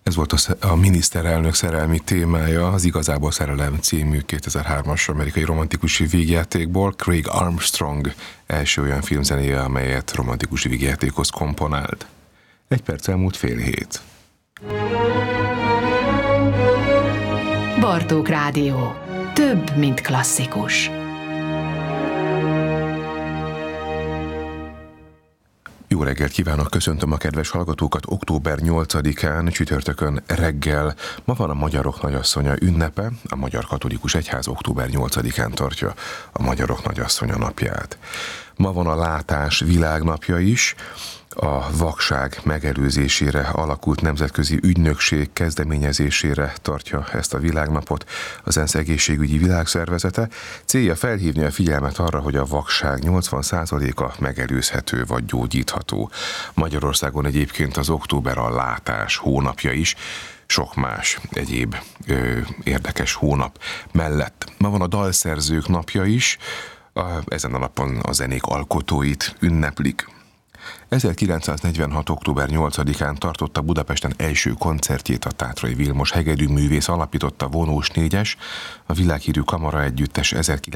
Ez volt a miniszterelnök szerelmi témája az Igazából szerelem című 2003-as amerikai romantikus vígjátékból, Craig Armstrong első olyan filmzenéje, amelyet romantikus vígjátékhoz komponált. 1 perc elmúlt 6:30. Bartók Rádió. Több, mint klasszikus. Jó reggelt kívánok, köszöntöm a kedves hallgatókat. Október 8-án, csütörtökön reggel. Ma van a Magyarok Nagyasszonya ünnepe. A Magyar Katolikus Egyház október 8-án tartja a Magyarok Nagyasszonya napját. Ma van a Látás Világnapja is. A vakság megelőzésére alakult nemzetközi ügynökség kezdeményezésére tartja ezt a világnapot az ENSZ egészségügyi világszervezete. Célja felhívni a figyelmet arra, hogy a vakság 80%-a megelőzhető vagy gyógyítható. Magyarországon egyébként az október a látás hónapja is, sok más egyéb érdekes hónap mellett. Ma van a dalszerzők napja is, ezen a napon a zenék alkotóit ünneplik. 1946. október 8-án tartotta Budapesten első koncertjét a Tátrai Vilmos hegedűművész, alapította Vonós Négyes, a világhírű kamara együttes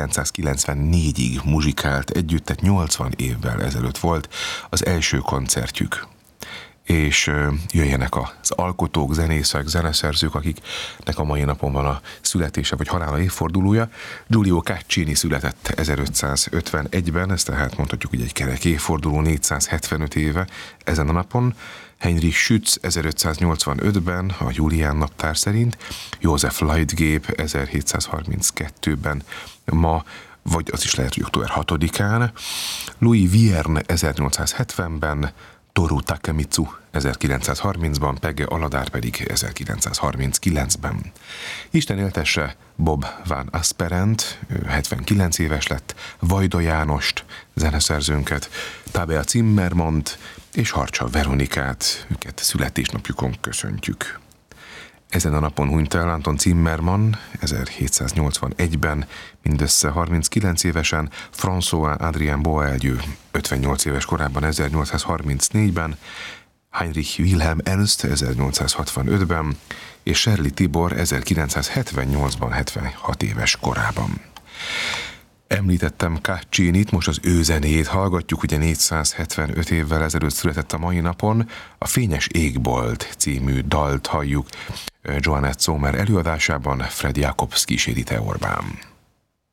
1994-ig muzsikált együttet, 80 évvel ezelőtt volt az első koncertjük. És jöjjenek az alkotók, zenészek, zeneszerzők, akiknek a mai napon van a születése vagy halála évfordulója. Giulio Caccini született 1551-ben, ez tehát mondhatjuk, hogy egy kerek évforduló, 475 éve ezen a napon. Heinrich Schütz 1585-ben, a Julián naptár szerint, József Leitgeb 1732-ben ma, vagy az is lehet, hogy október 6-án, Louis Vierne 1870-ben, Toru Takemitsu 1930-ban, Pegge Aladár pedig 1939-ben. Isten éltesse Bob Van Asperent, 79 éves lett, Vajda Jánost, zeneszerzőnket, Tabea Zimmermannt és Harcsa Veronikát, őket születésnapjukon köszöntjük. Ezen a napon hunyt el Anton Zimmermann 1781-ben, mindössze 39 évesen, François Adrien Boieldieu 58 éves korában 1834-ben, Heinrich Wilhelm Ernst 1865-ben, és Shirley Tibor 1978-ban 76 éves korában. Említettem Caccinit, most az ő zenéjét hallgatjuk, ugye 475 évvel ezelőtt született a mai napon. A Fényes égbolt című dalt halljuk Joannette Sommer előadásában, Fred Jacobs kíséri Orbán.